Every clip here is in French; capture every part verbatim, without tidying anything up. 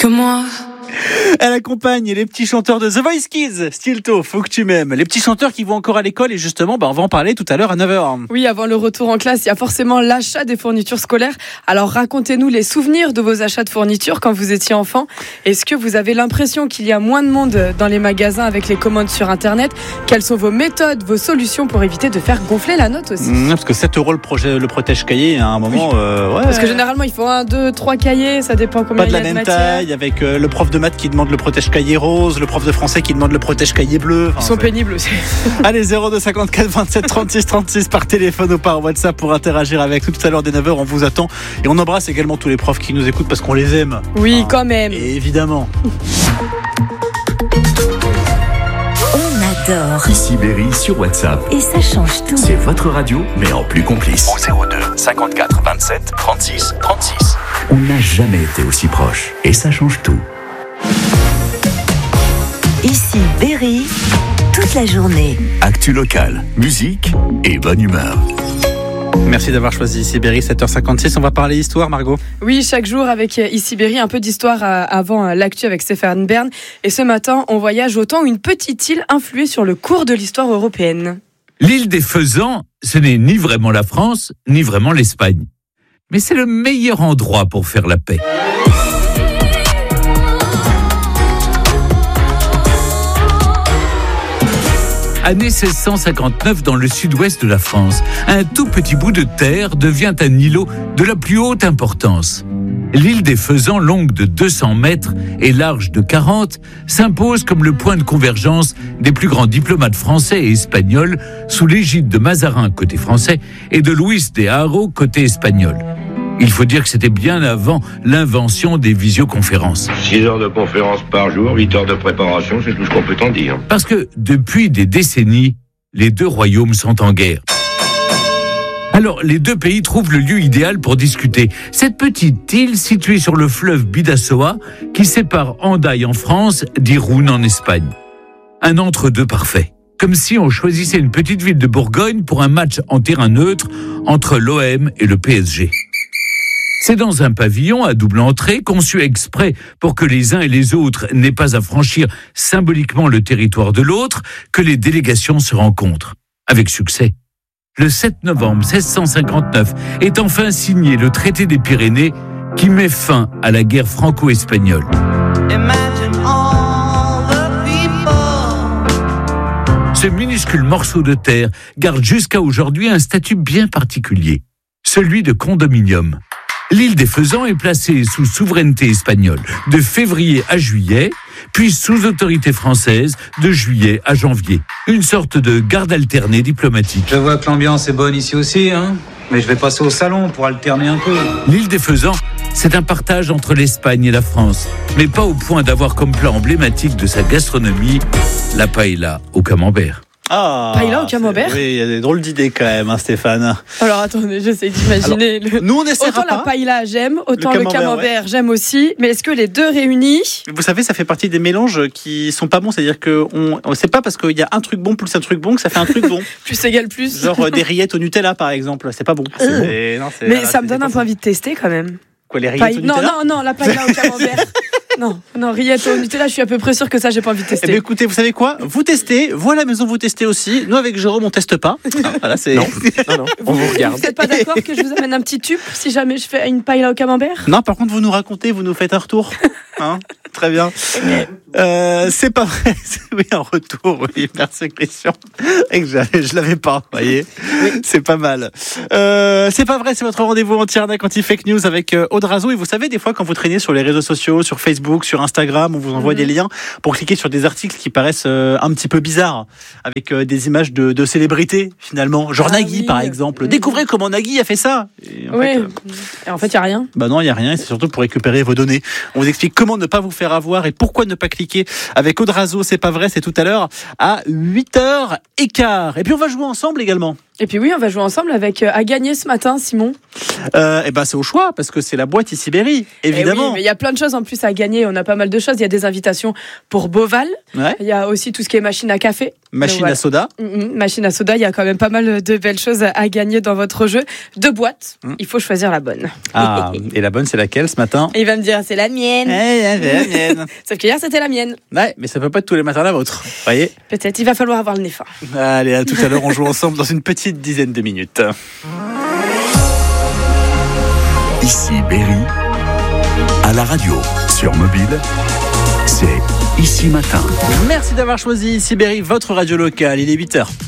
moi. Elle accompagne les petits chanteurs de The Voice Kids, Stilto, Faut que tu m'aimes. Les petits chanteurs qui vont encore à l'école et justement, bah, on va en parler tout à l'heure à neuf heures. Oui, avant le retour en classe, il y a forcément l'achat des fournitures scolaires. Alors racontez-nous les souvenirs de vos achats de fournitures quand vous étiez enfant. Est-ce que vous avez l'impression qu'il y a moins de monde dans les magasins avec les commandes sur Internet ? Quelles sont vos méthodes, vos solutions pour éviter de faire gonfler la note aussi ? Mmh, parce que sept euros le, projet, le protège-cahier, à un moment... Oui. Euh, ouais. Parce que généralement, il faut un, deux, trois cahiers, ça dépend combien il y a de matière. Pas de la même taille, avec euh, le prof de maths qui demande le protège-cahier rose, le prof de français qui demande le protège-cahier bleu. Enfin, Ils sont c'est... pénibles aussi. Allez, zéro deux cinquante-quatre vingt-sept trente-six trente-six par téléphone ou par WhatsApp pour interagir avec nous tout à l'heure dès neuf heures. On vous attend et on embrasse également tous les profs qui nous écoutent parce qu'on les aime. Oui, enfin, quand même. Et évidemment. On adore Ici Berry sur WhatsApp. et ça change tout. C'est votre radio, mais en plus complice. Au zéro deux cinquante-quatre vingt-sept trente-six trente-six. On n'a jamais été aussi proche. Et ça change tout. Ici Berry, toute la journée. Actu locale, musique et bonne humeur. Merci d'avoir choisi Ici Berry, sept heures cinquante-six. On va parler histoire, Margot. Oui, chaque jour avec Ici Berry, un peu d'histoire avant l'actu avec Stéphane Bern. Et ce matin, on voyage au temps où une petite île influait sur le cours de l'histoire européenne. L'île des Faisans, ce n'est ni vraiment la France, ni vraiment l'Espagne. Mais c'est le meilleur endroit pour faire la paix. Année seize cent cinquante-neuf, dans le sud-ouest de la France, un tout petit bout de terre devient un îlot de la plus haute importance. L'île des Faisans, longue de deux cents mètres et large de quarante, s'impose comme le point de convergence des plus grands diplomates français et espagnols sous l'égide de Mazarin côté français et de Luis de Haro côté espagnol. Il faut dire que c'était bien avant l'invention des visioconférences. six heures de conférence par jour, huit heures de préparation, c'est tout ce qu'on peut en dire. Parce que depuis des décennies, les deux royaumes sont en guerre. Alors, les deux pays trouvent le lieu idéal pour discuter. Cette petite île située sur le fleuve Bidassoa qui sépare Hendaye en France d'Irún en Espagne. Un entre-deux parfait. Comme si on choisissait une petite ville de Bourgogne pour un match en terrain neutre entre l'O M et le P S G. C'est dans un pavillon à double entrée, conçu exprès pour que les uns et les autres n'aient pas à franchir symboliquement le territoire de l'autre, que les délégations se rencontrent. Avec succès. Le sept novembre seize cent cinquante-neuf est enfin signé le traité des Pyrénées qui met fin à la guerre franco-espagnole. Ce minuscule morceau de terre garde jusqu'à aujourd'hui un statut bien particulier, celui de condominium. L'île des Faisans est placée sous souveraineté espagnole de février à juillet, puis sous autorité française de juillet à janvier. Une sorte de garde alternée diplomatique. Je vois que l'ambiance est bonne ici aussi, hein. Mais je vais passer au salon pour alterner un peu. L'île des Faisans, c'est un partage entre l'Espagne et la France, mais pas au point d'avoir comme plat emblématique de sa gastronomie la paella au camembert. Ah, paella au camembert ? Oui, il y a des drôles d'idées quand même, hein, Stéphane. Alors attendez, j'essaie d'imaginer. Alors, le... Nous, on essaiera Autant pas. la paella, j'aime, autant Le le camembert, camembert, ouais. j'aime aussi. Mais est-ce que les deux réunis ? Vous savez, ça fait partie des mélanges qui sont pas bons. C'est-à-dire que on, on sait pas parce qu'il y a un truc bon plus un truc bon que ça fait un truc bon. Plus égale plus. Genre euh, des rillettes au Nutella, par exemple. C'est pas bon. C'est, non, c'est, Mais voilà, ça c'est me donne un peu envie de tester quand même. Quoi, les rillettes Paille... au Non, Nutella ? non, non, la paella au camembert. Non, non, rillettes au Nutella, je suis à peu près sûre que ça, j'ai pas envie de Eh tester. bien, écoutez, vous savez quoi ? Vous testez, vous à la maison, vous testez aussi. Nous, avec Jérôme, on teste pas. Hein, voilà, c'est... Non, non, non, on vous regarde. Vous n'êtes pas d'accord que je vous amène un petit tube si jamais je fais une paella au camembert ? Non, par contre, vous nous racontez, vous nous faites un retour. Hein ? Très bien. Euh, c'est pas vrai. Oui, un retour, oui. Merci, Christian. Et que j'avais, je l'avais pas, vous voyez. Oui. C'est pas mal. Euh, c'est pas vrai, c'est votre rendez-vous anti-arnaque, anti-fake news avec euh, Aude Razo. Et vous savez, des fois, quand vous traînez sur les réseaux sociaux, sur Facebook, sur Instagram, on vous envoie mm-hmm. des liens pour cliquer sur des articles qui paraissent euh, un petit peu bizarres, avec euh, des images de, de célébrités, finalement. Genre ah, Nagui, oui. par exemple. Mm-hmm. Découvrez comment Nagui a fait ça. Et en oui. fait, euh, et en fait, il n'y a rien. Bah non, il n'y a rien. C'est surtout pour récupérer vos données. On vous explique comment ne pas vous faire avoir et pourquoi ne pas cliquer avec Aude Razo. C'est pas vrai, c'est tout à l'heure à huit heures quinze. Et puis on va jouer ensemble également. Et puis oui, on va jouer ensemble avec euh, à gagner ce matin, Simon. Euh, et ben c'est au choix parce que c'est la boîte ici Berry, évidemment. Eh oui, mais il y a plein de choses en plus à gagner. On a pas mal de choses. Il y a des invitations pour Beauval. Ouais. Il y a aussi tout ce qui est machine à café. Machine voilà. à soda. Mmh, machine à soda. Il y a quand même pas mal de belles choses à gagner dans votre jeu. Deux boîtes. Mmh. Il faut choisir la bonne. Ah, et la bonne, c'est laquelle ce matin? Et il va me dire, c'est la mienne. Eh, la mienne. Sauf qu'hier, c'était la mienne. Ouais, mais ça peut pas être tous les matins la vôtre. Voyez. Peut-être. Il va falloir avoir le nez fin. Allez, à tout à l'heure. On joue ensemble dans une petite dizaine de minutes. Ici Berry, à la radio, sur mobile, c'est Ici Matin. Merci d'avoir choisi Ici Berry, votre radio locale. Il est huit heures.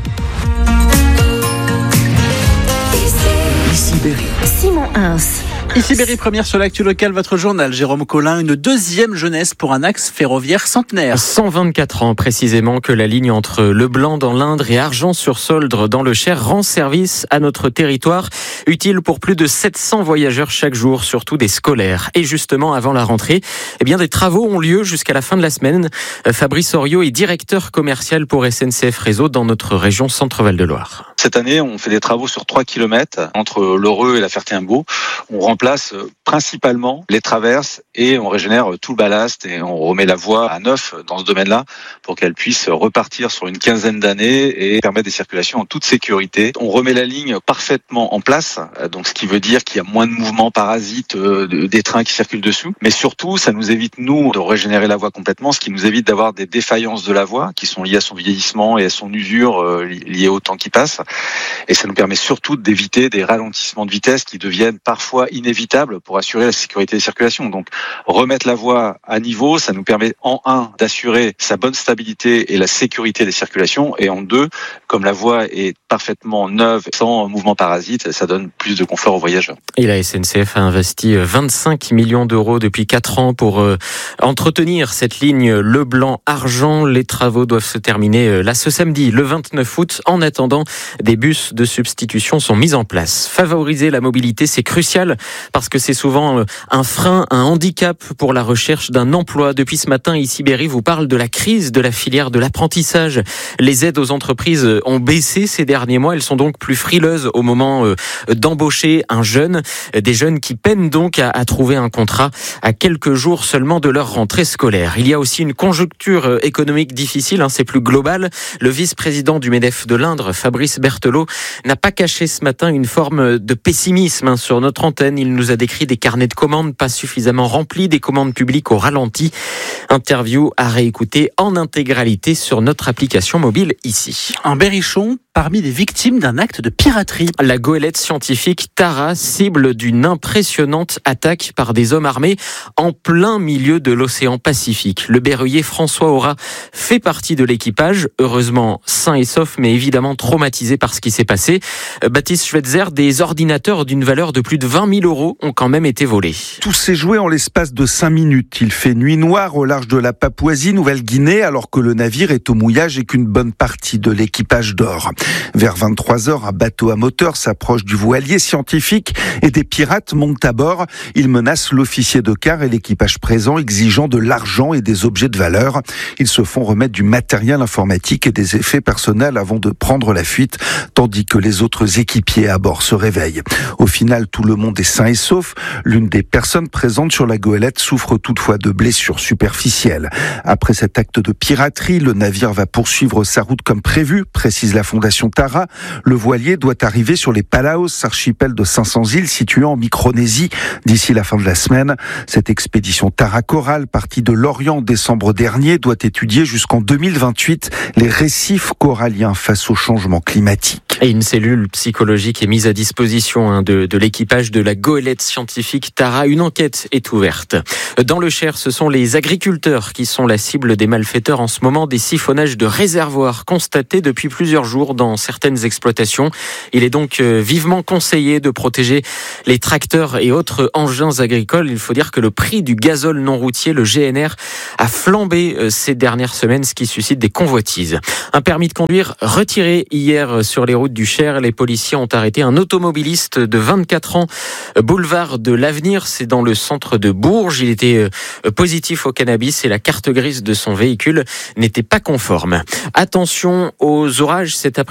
Ici Berry. Simon Hins. Ici Berry, première sur l'actu locale, votre journal. Jérôme Collin, une deuxième jeunesse pour un axe ferroviaire centenaire. cent vingt-quatre ans précisément que la ligne entre Leblanc dans l'Indre et Argent-sur-Soldre dans le Cher rend service à notre territoire, utile pour plus de sept cents voyageurs chaque jour, surtout des scolaires. Et justement, avant la rentrée, eh bien, des travaux ont lieu jusqu'à la fin de la semaine. Fabrice Oriot est directeur commercial pour S N C F Réseau dans notre région Centre-Val de Loire. Cette année, on fait des travaux sur trois kilomètres entre l'Heureux et la Ferté-Imbaud. On remplace principalement les traverses et on régénère tout le ballast et on remet la voie à neuf dans ce domaine-là pour qu'elle puisse repartir sur une quinzaine d'années et permettre des circulations en toute sécurité. On remet la ligne parfaitement en place, donc ce qui veut dire qu'il y a moins de mouvements parasites des trains qui circulent dessous. Mais surtout, ça nous évite, nous, de régénérer la voie complètement, ce qui nous évite d'avoir des défaillances de la voie qui sont liées à son vieillissement et à son usure liée au temps qui passe. Et ça nous permet surtout d'éviter des ralentissements de vitesse qui deviennent parfois inévitables pour assurer la sécurité des circulations. Donc, remettre la voie à niveau, ça nous permet en un, d'assurer sa bonne stabilité et la sécurité des circulations, et en deux, comme la voie est parfaitement neuve, sans mouvement parasite, ça donne plus de confort aux voyageurs. Et la S N C F a investi vingt-cinq millions d'euros depuis quatre ans pour euh, entretenir cette ligne Leblanc-Argent. Les travaux doivent se terminer euh, là ce samedi, le vingt-neuf août. En attendant, des bus de substitution sont mis en place. Favoriser la mobilité, c'est crucial parce que c'est souvent un frein, un handicap pour la recherche d'un emploi. Depuis ce matin, Ici Berry vous parle de la crise de la filière de l'apprentissage. Les aides aux entreprises ont baissé ces derniers mois. Elles sont donc plus frileuses au moment d'embaucher un jeune. Des jeunes qui peinent donc à, à trouver un contrat à quelques jours seulement de leur rentrée scolaire. Il y a aussi une conjoncture économique difficile, hein, c'est plus global. Le vice-président du MEDEF de l'Indre, Fabrice Berthelot, n'a pas caché ce matin une forme de pessimisme hein, sur notre antenne. Il nous a décrit des carnets de commandes pas suffisamment remplis, des commandes publiques au ralenti. Interview à réécouter en intégralité sur notre application mobile ici. Un berrichon parmi les victimes d'un acte de piraterie. La goélette scientifique Tara, cible d'une impressionnante attaque par des hommes armés en plein milieu de l'océan Pacifique. Le berruyer François Aura fait partie de l'équipage, heureusement sain et sauf, mais évidemment traumatisé par ce qui s'est passé. Baptiste Schweitzer, des ordinateurs d'une valeur de plus de vingt mille euros ont quand même été volés. Tout s'est joué en l'espace de cinq minutes. Il fait nuit noire au large de la Papouasie-Nouvelle-Guinée alors que le navire est au mouillage et qu'une bonne partie de l'équipage dort. Vers vingt-trois heures, un bateau à moteur s'approche du voilier scientifique et des pirates montent à bord. Ils menacent l'officier de quart et l'équipage présent, exigeant de l'argent et des objets de valeur. Ils se font remettre du matériel informatique et des effets personnels avant de prendre la fuite, tandis que les autres équipiers à bord se réveillent. Au final, tout le monde est sain et sauf. L'une des personnes présentes sur la goélette souffre toutefois de blessures superficielles. Après cet acte de piraterie, le navire va poursuivre sa route comme prévu, précise la Fondation Tara. Le voilier doit arriver sur les Palaos, archipel de cinq cents îles situé en Micronésie, d'ici la fin de la semaine. Cette expédition Tara Coral, partie de l'Orient en décembre dernier, doit étudier jusqu'en deux mille vingt-huit les récifs coralliens face au changement climatique. Et une cellule psychologique est mise à disposition hein, de, de l'équipage de la goélette scientifique Tara. Une enquête est ouverte. Dans le Cher, ce sont les agriculteurs qui sont la cible des malfaiteurs en ce moment. Des siphonnages de réservoirs constatés depuis plusieurs jours dans certaines exploitations. Il est donc vivement conseillé de protéger les tracteurs et autres engins agricoles. Il faut dire que le prix du gazole non routier, le G N R, a flambé ces dernières semaines, ce qui suscite des convoitises. Un permis de conduire retiré hier sur les routes du Cher. Les policiers ont arrêté un automobiliste de vingt-quatre ans, boulevard de l'Avenir, c'est dans le centre de Bourges. Il était positif au cannabis et la carte grise de son véhicule n'était pas conforme. Attention aux orages cet après-midi.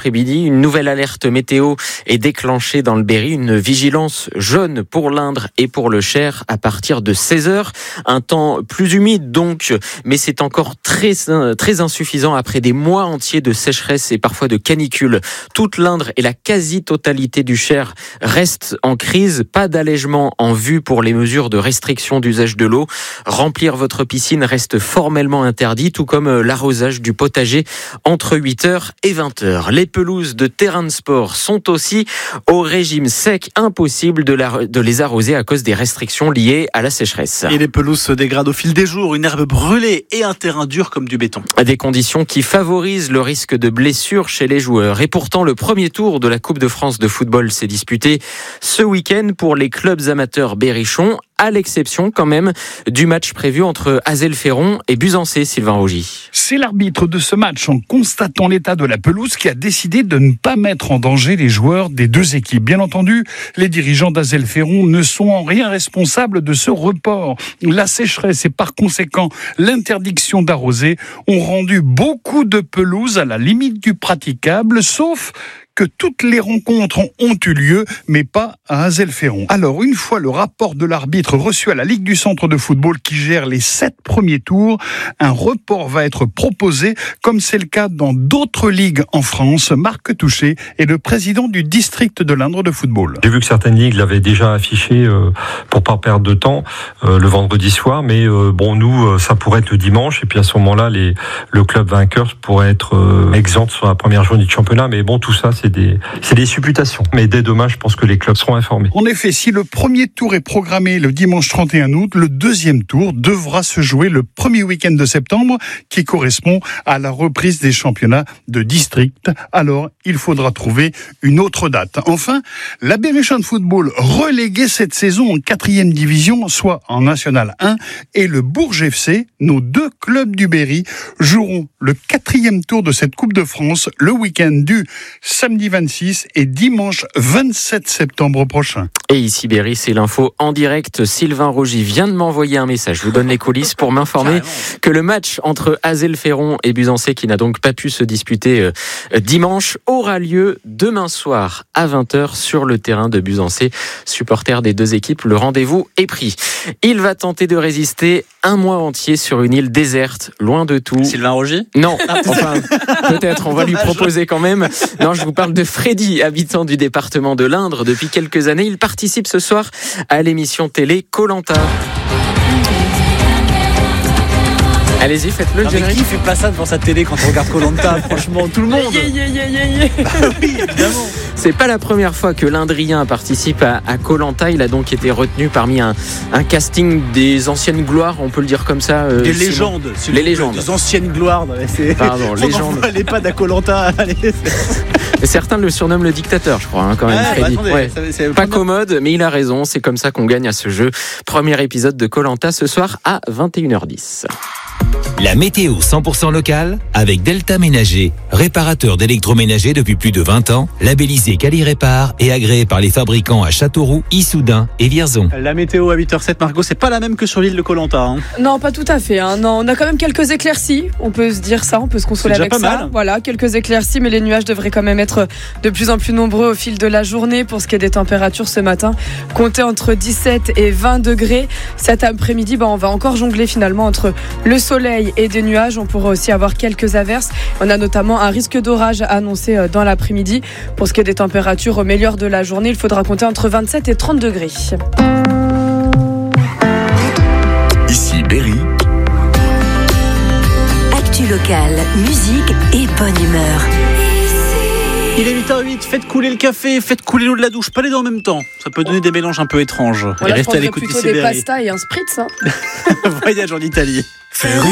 après-midi. Une nouvelle alerte météo est déclenchée dans le Berry. Une vigilance jaune pour l'Indre et pour le Cher à partir de seize heures. Un temps plus humide donc, mais c'est encore très, très insuffisant après des mois entiers de sécheresse et parfois de canicule. Toute l'Indre et la quasi-totalité du Cher restent en crise. Pas d'allègement en vue pour les mesures de restriction d'usage de l'eau. Remplir votre piscine reste formellement interdit, tout comme l'arrosage du potager entre huit heures et vingt heures. Les pelouses de terrain de sport sont aussi au régime sec, impossible de, la, de les arroser à cause des restrictions liées à la sécheresse. Et les pelouses se dégradent au fil des jours, une herbe brûlée et un terrain dur comme du béton. Des conditions qui favorisent le risque de blessure chez les joueurs. Et pourtant, le premier tour de la Coupe de France de football s'est disputé ce week-end pour les clubs amateurs berrichons, à l'exception quand même du match prévu entre Azelferron et Buzancé, Sylvain Rougy. C'est l'arbitre de ce match, en constatant l'état de la pelouse, qui a décidé de ne pas mettre en danger les joueurs des deux équipes. Bien entendu, les dirigeants d'Azelferron ne sont en rien responsables de ce report. La sécheresse et par conséquent l'interdiction d'arroser ont rendu beaucoup de pelouses à la limite du praticable, sauf que toutes les rencontres ont eu lieu, mais pas à Azelferron. Alors, une fois le rapport de l'arbitre reçu à la Ligue du Centre de football qui gère les sept premiers tours, un report va être proposé, comme c'est le cas dans d'autres ligues en France. Marc Touché est le président du district de l'Indre de football. J'ai vu que certaines ligues l'avaient déjà affiché euh, pour pas perdre de temps euh, le vendredi soir, mais euh, bon, nous, euh, ça pourrait être le dimanche, et puis à ce moment-là, les, le club vainqueur pourrait être euh, exempt sur la première journée de championnat, mais bon, tout ça, c'est C'est des, c'est des supputations. Mais dès demain, je pense que les clubs seront informés. En effet, si le premier tour est programmé le dimanche trente et un août, le deuxième tour devra se jouer le premier week-end de septembre, qui correspond à la reprise des championnats de district. Alors, il faudra trouver une autre date. Enfin, la Berrichonne Football, reléguée cette saison en quatrième division, soit en National un, et le Bourges F C, nos deux clubs du Berry, joueront le quatrième tour de cette Coupe de France le week-end du samedi vingt-six et dimanche vingt-sept septembre prochain. Et ici Berry, c'est l'info en direct. Sylvain Rougy vient de m'envoyer un message. Je vous donne les coulisses pour m'informer que le match entre Azelferron et Buzancé, qui n'a donc pas pu se disputer euh, dimanche, aura lieu demain soir à vingt heures sur le terrain de Buzancé. Supporters des deux équipes, le rendez-vous est pris. Il va tenter de résister un mois entier sur une île déserte, loin de tout. Sylvain Rougy ? Non, enfin, peut-être, on va lui proposer quand même. Non, je vous parle de Freddy, habitant du département de l'Indre. Depuis quelques années, il participe ce soir à l'émission télé Koh-Lanta. Allez-y, faites-le. Non, mais qui fait pas ça devant sa télé quand on regarde Koh-Lanta? Franchement, tout le monde. Yeah, yeah, yeah, yeah, yeah. Bah oui, évidemment. C'est pas la première fois que l'Indrien participe à, à Koh-Lanta. Il a donc été retenu parmi un, un casting des anciennes gloires, on peut le dire comme ça. Euh, des légendes. Les légendes. Des anciennes gloires. C'est... Pardon, légendes. On les pas d'à Koh-Lanta. Certains le surnomment le dictateur, je crois, hein, quand même. Ouais, Freddy. bah, attendez, ouais. ça, c'est pas commode, mais il a raison. C'est comme ça qu'on gagne à ce jeu. Premier épisode de Koh-Lanta ce soir à vingt et une heures dix. La météo cent pour cent locale avec Delta Ménager, réparateur d'électroménager depuis plus de vingt ans, labellisé Quali-Répar et agréé par les fabricants à Châteauroux, Issoudun et Vierzon. La météo à huit heures sept, Margot, c'est pas la même que sur l'île de Koh-Lanta. Hein. Non, pas tout à fait. Hein. Non, on a quand même quelques éclaircies. On peut se dire ça, on peut se consoler avec pas ça. Mal. Voilà, quelques éclaircies, mais les nuages devraient quand même être de plus en plus nombreux au fil de la journée. Pour ce qui est des températures ce matin, comptez entre dix-sept et vingt degrés. Cet après-midi, bah, on va encore jongler finalement entre le soleil et des nuages. On pourra aussi avoir quelques averses. On a notamment un risque d'orage annoncé dans l'après-midi. Pour ce qui est des températures au meilleur de la journée, il faudra compter entre vingt-sept et trente degrés. Ici Berry. Actu locale, musique et bonne humeur. Il est huit heures huit, faites couler le café, faites couler l'eau de la douche, pas les deux en même temps. Ça peut donner des mélanges un peu étranges. Voilà, et restez à je l'écoute plutôt d'ici des Berry. pastas et un spritz. Hein. Voyage en Italie.